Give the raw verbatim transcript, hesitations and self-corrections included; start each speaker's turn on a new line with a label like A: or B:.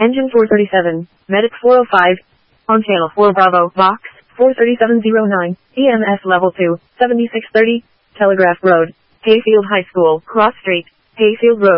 A: Engine four thirty-seven, Medic four oh five. On channel four Bravo, Vox, four thirty-seven oh nine, E M S level two, seventy-six thirty, Telegraph Road, Hayfield High School, Cross Street, Hayfield Road.